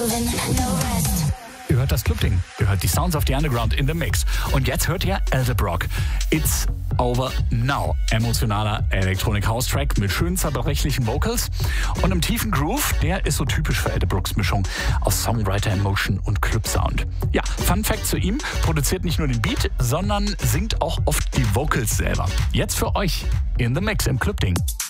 Ihr hört das Clubding. Ihr hört die Sounds of the Underground in the Mix. Und jetzt hört ihr Elderbrock. It's Over Now. Emotionaler Electronic-House-Track mit schön zerbrechlichen Vocals und einem tiefen Groove, der ist so typisch für Elderbrooks Mischung aus Songwriter, Emotion und Club-Sound. Ja, Fun Fact zu ihm, produziert nicht nur den Beat, sondern singt auch oft die Vocals selber. Jetzt für euch in the Mix im Clubding.